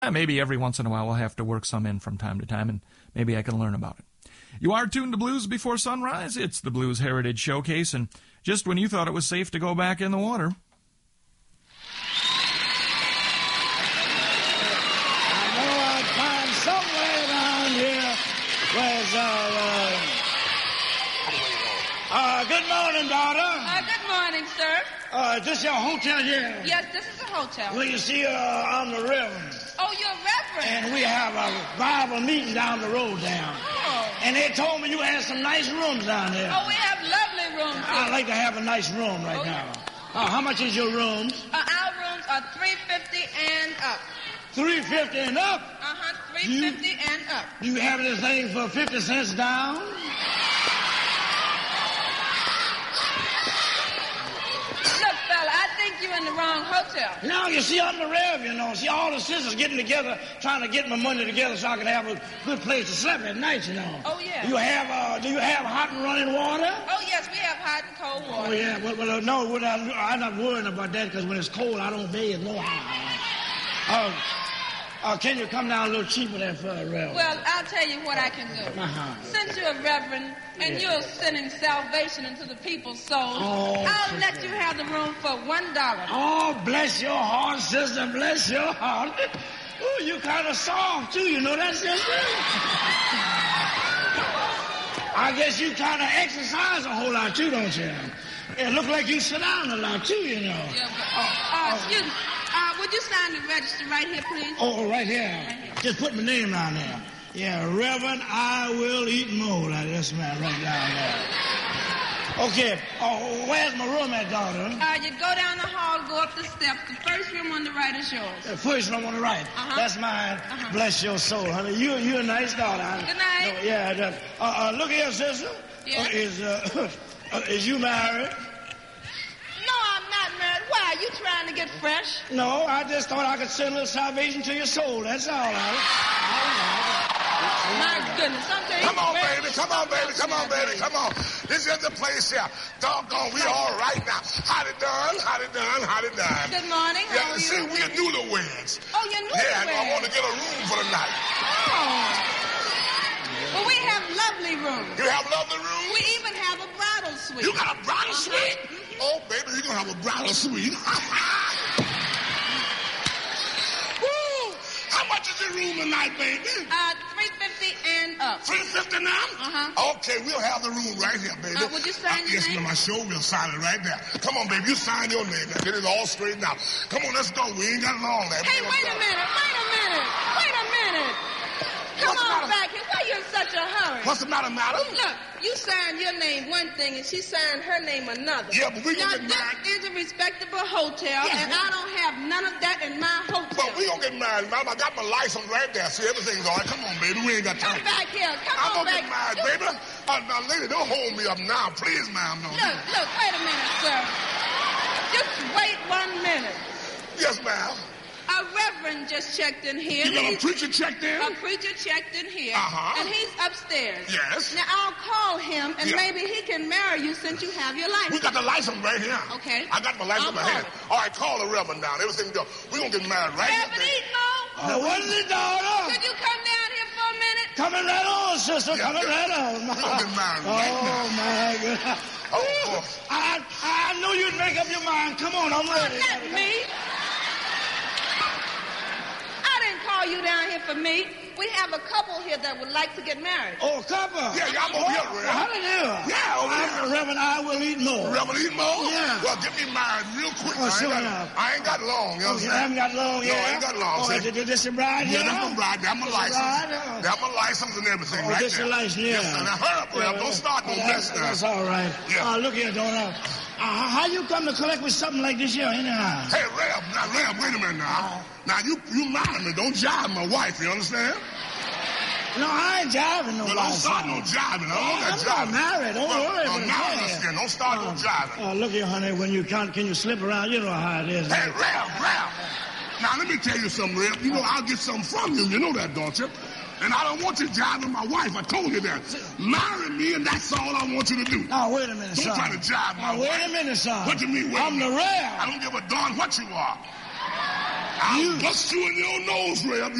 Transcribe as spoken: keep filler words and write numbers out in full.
maybe every once in a while we'll have to work some in from time to time, and maybe I can learn about it. You are tuned to Blues Before Sunrise. It's the Blues Heritage Showcase, and just when you thought it was safe to go back in the water... Where's, uh, uh, uh, good morning, daughter. Uh, good morning, sir. Uh, is this your hotel here? Yes, this is a hotel. Well, you see, uh, I'm the Reverend. Oh, you're Reverend. And we have a Bible meeting down the road down. Oh. And they told me you had some nice rooms down there. Oh, we have lovely rooms here. I'd like to have a nice room right oh, now. Yeah. Uh, how much is your rooms? Uh, our rooms are three fifty and up. three fifty and up? Uh-huh, three fifty and up. Do you have anything for fifty cents down? Look, fella, I think you're in the wrong hotel. No, you see, I'm the Rev, you know. See, all the sisters getting together, trying to get my money together so I can have a good place to sleep at night, you know. Oh, yeah. You have, uh, do you have hot and running water? Oh, yes, we have hot and cold water. Oh, yeah. Well, well uh, no, well, I'm not worrying about that because when it's cold, I don't bathe no how. Uh, Uh, can you come down a little cheaper there for a reverend? Well, I'll tell you what I can do. Uh-huh. Since you're a reverend and yeah. you're sending salvation into the people's souls, oh, I'll sister. let you have the room for one dollar. Oh, bless your heart, sister. Bless your heart. Oh, you kind of soft, too. You know that, sister? I guess you kind of exercise a whole lot, too, don't you? It look like you sit down a lot, too, you know. Yeah, but, uh, uh, excuse me. Uh, would you sign the register right here, please? Oh, right here. Right here. Just put my name down there. Yeah, Reverend I Will Eat More. Like this man right down there. Okay. Oh, where's my room at, daughter? Uh, you go down the hall, go up the steps. The first room on the right is yours. The first room on the right. Uh-huh. That's mine. Uh-huh. Bless your soul, honey. You, you're a nice daughter. Honey. Good night. No, yeah. That, uh, uh, look here, sister. Yeah? Uh, is, uh, uh, is you married? No, I'm not married. Why? Are you trying to get fresh? No, I just thought I could send a little salvation to your soul. That's all, honey. My goodness, I'm telling you. Come on, baby. Come on, baby. Come on, baby. Come on. This is the place here. Doggone, we all right now. How it done? How it done? How it done? Good morning. How Yeah, are see, you? we're newlyweds. Oh, you're newlyweds. Yeah, I want to get a room for the night. Oh. Well, we have lovely rooms. You have lovely rooms? We even have a bridal suite. You got a bridal Uh-huh. suite? Oh, baby, you're going to have a bridal suite. Woo! How much is your room tonight, baby? Uh, three fifty and up. three fifty now? Uh-huh. Okay, we'll have the room right here, baby. Uh, would you sign your yes, name? ma'am, I sure will sign it right there. Come on, baby, you sign your name. Now get it all straightened out. Come on, let's go. We ain't got long left. Hey, wait a minute, wait a minute, wait a minute. Come What's the on matter? back here. Why you in such a hurry? What's the matter, madam? Look, you signed your name one thing and she signed her name another. Yeah, but we now, gonna get married. this is a respectable hotel, Yeah. and I don't have none of that in my hotel. But we gonna get married, ma'am. I got my license right there. See, everything's all right. Come on, baby. We ain't got time. Come back here. Come I'm on gonna back. get married, You- baby. Uh, now, lady, don't hold me up now. Please, ma'am. No. Look, look, wait a minute, sir. Just wait one minute. Yes, ma'am. A reverend just checked in here. You got a He's- preacher checked in? A preacher checked in here, Uh-huh. and he's upstairs. Yes. Now, I'll call him, and Yeah. maybe he can marry you since you have your license. We got the license right here. Okay. I got my license in my I'll hand. call All right, call the reverend down. Everything go. We gonna get married right Reverend here. Emo, Uh, what is it, daughter? could you come down here for a minute? Coming right on, sister. Yeah, Coming yeah. right on. We gonna get married right Oh, now. my God. Oh, boy. I, I knew you'd make up your mind. Come on, I'm Oh, ready. not me. I didn't call you down here for me. We have a couple here that would like to get married. Oh, a couple. Yeah, y'all over here, Well, how Reverend. do you do? Yeah, over I'm here. the Reverend I Will Eat More. Reverend eat more? Yeah. Well, get me married real quick. Oh, I, ain't sure got, enough. I ain't got long, you know Oh, you what I'm haven't got long No, yet? I ain't got long, Oh, see. is it- this your bride Yeah, here? that's my bride. That's my This your license. bride? Oh. That's my license and everything Oh, right this there. your license, yeah. Yes, now hurry up, Rev. Don't start no Oh, mess that's, now. that's all right. Yeah. Uh, look here, daughter. Uh, how you come to collect with something like this here, anyhow? Hey, Rev, now, Rev, wait a minute now. Now, you you mind me. Don't jive my wife, you understand? No, I ain't jiving no Well, don't license. start no jiving. I don't want that I'm not jiving. married. Don't well, worry no, about now I that. understand. Don't start no jiving. Uh, look here, honey, when you can't, can you slip around? You know how it is. Hey, Rev, Rev. Now, let me tell you something, Rev. You know, I'll get something from you. You know that, don't you? And I don't want you jiving my wife. I told you that. Marry me, and that's all I want you to do. Now, wait a minute, Don't son. try to jive my Now, wait wife. a minute, son. What you mean, wait a I'm the minute? Rev. I don't give a darn what you are. I'll You- bust you in your nose, Reb.